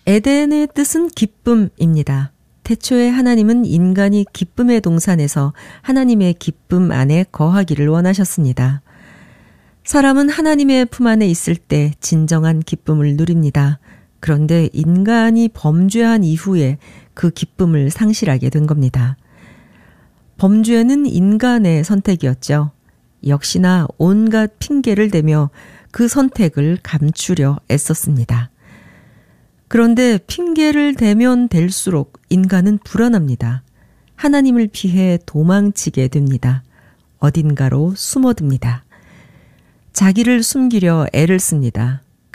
에덴의 뜻은 기쁨입니다. 태초에 하나님은 인간이 기쁨의 동산에서 하나님의 기쁨 안에 거하기를 원하셨습니다. 사람은 하나님의 품 안에 있을 때 진정한 기쁨을 누립니다. 그런데 인간이 범죄한 이후에 그 기쁨을 상실하게 된 겁니다. 범죄는 인간의 선택이었죠. 역시나 온갖 핑계를 대며 그 선택을 감추려 애썼습니다. 그런데 핑계를 대면 될수록 인간은 불안합니다. 하나님을 피해 도망치게 됩니다. 어딘가로 숨어듭니다. 자기를 숨기려 애를 씁니다.